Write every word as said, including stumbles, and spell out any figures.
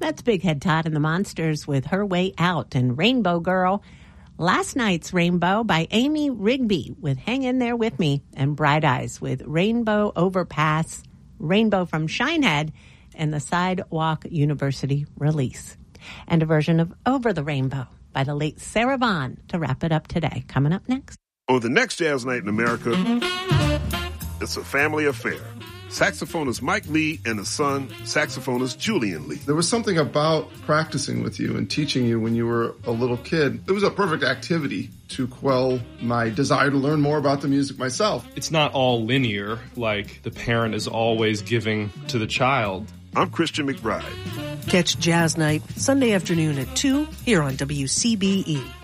That's Big Head Todd and the Monsters with Her Way Out and Rainbow Girl. Last night's Rainbow by Amy Rigby with Hang In There With Me, and Bright Eyes with Rainbow Overpass, Rainbow from Shinehead, and the Sidewalk University release. And a version of Over the Rainbow by the late Sarah Vaughan to wrap it up today. Coming up next. On the next Jazz Night in America, it's a family affair. Saxophonist Mike Lee and his son, saxophonist Julian Lee. There was something about practicing with you and teaching you when you were a little kid. It was a perfect activity to quell my desire to learn more about the music myself. It's not all linear, like the parent is always giving to the child. I'm Christian McBride. Catch Jazz Night Sunday afternoon at two here on W C B E.